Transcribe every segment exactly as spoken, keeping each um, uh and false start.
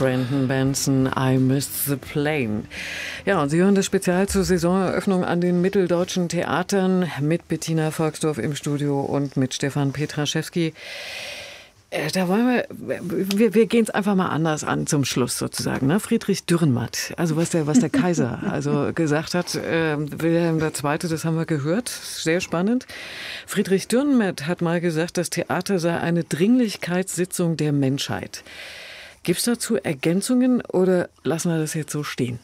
Brandon Benson, I Missed the Plane. Ja, und Sie hören das Spezial zur Saisoneröffnung an den mitteldeutschen Theatern mit Bettina Volksdorf im Studio und mit Stefan Petraschewski. Da wollen wir, wir, wir gehen es einfach mal anders an zum Schluss sozusagen. Ne? Friedrich Dürrenmatt, also was der, was der Kaiser also gesagt hat, äh, Wilhelm der Zweite, das haben wir gehört, sehr spannend. Friedrich Dürrenmatt hat mal gesagt, das Theater sei eine Dringlichkeitssitzung der Menschheit. Gibt es dazu Ergänzungen oder lassen wir das jetzt so stehen?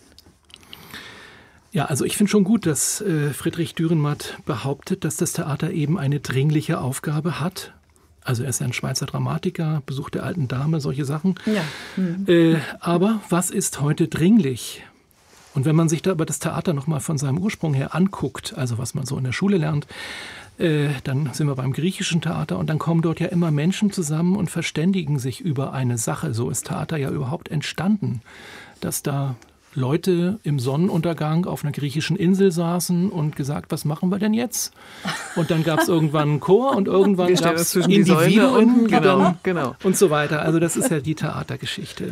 Ja, also ich finde schon gut, dass äh, Friedrich Dürrenmatt behauptet, dass das Theater eben eine dringliche Aufgabe hat. Also er ist ja ein Schweizer Dramatiker, Besuch der alten Dame, solche Sachen. Ja. Mhm. Äh, aber was ist heute dringlich? Und wenn man sich da aber das Theater nochmal von seinem Ursprung her anguckt, also was man so in der Schule lernt, äh, dann sind wir beim griechischen Theater und dann kommen dort ja immer Menschen zusammen und verständigen sich über eine Sache. So ist Theater ja überhaupt entstanden, dass da Leute im Sonnenuntergang auf einer griechischen Insel saßen und gesagt, was machen wir denn jetzt? Und dann gab es irgendwann einen Chor und irgendwann gab es Individuen genau, genau. und so weiter. Also das ist ja die Theatergeschichte.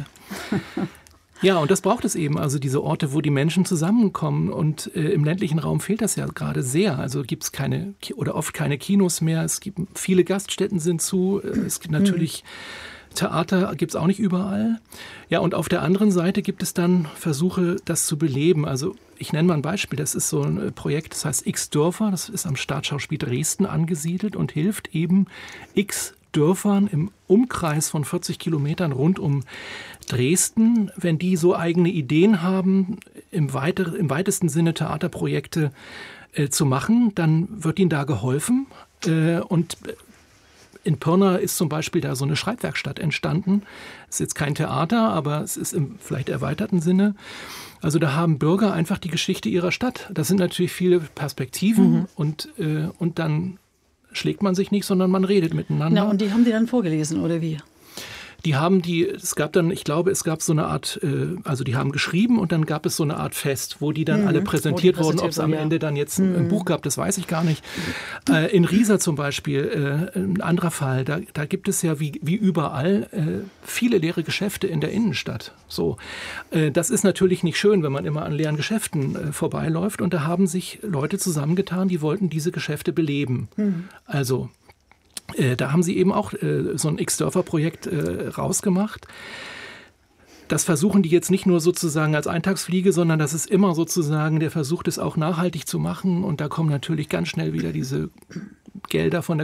Ja, und das braucht es eben, also diese Orte, wo die Menschen zusammenkommen. Und äh, im ländlichen Raum fehlt das ja gerade sehr. Also gibt es keine oder oft keine Kinos mehr. Es gibt viele Gaststätten sind zu. Es gibt natürlich Theater gibt es auch nicht überall. Ja, und auf der anderen Seite gibt es dann Versuche, das zu beleben. Also ich nenne mal ein Beispiel. Das ist so ein Projekt, das heißt X Dörfer. Das ist am Staatsschauspiel Dresden angesiedelt und hilft eben X Dörfern im Umkreis von vierzig Kilometern rund um Dresden, wenn die so eigene Ideen haben, im, weiter, im weitesten Sinne Theaterprojekte äh, zu machen, dann wird ihnen da geholfen. Äh, und in Pirna ist zum Beispiel da so eine Schreibwerkstatt entstanden. Es ist jetzt kein Theater, aber es ist im vielleicht erweiterten Sinne. Also da haben Bürger einfach die Geschichte ihrer Stadt. Das sind natürlich viele Perspektiven mhm. und, äh, und dann schlägt man sich nicht, sondern man redet miteinander. Na, und die haben die dann vorgelesen, oder wie? Die haben die, es gab dann, ich glaube, es gab so eine Art, äh, also die haben geschrieben und dann gab es so eine Art Fest, wo die dann mhm. alle präsentiert, präsentiert wurden. Ob es am ja. Ende dann jetzt ein, mhm. ein Buch gab, das weiß ich gar nicht. Äh, in Riesa zum Beispiel, äh, ein anderer Fall, da, da gibt es ja wie, wie überall äh, viele leere Geschäfte in der Innenstadt. So, äh, das ist natürlich nicht schön, wenn man immer an leeren Geschäften äh, vorbeiläuft. Und da haben sich Leute zusammengetan, die wollten diese Geschäfte beleben. Mhm. Also Äh, da haben sie eben auch äh, so ein X-Dörfer-Projekt äh, rausgemacht. Das versuchen die jetzt nicht nur sozusagen als Eintagsfliege, sondern das ist immer sozusagen der Versuch, das auch nachhaltig zu machen. Und da kommen natürlich ganz schnell wieder diese Gelder von der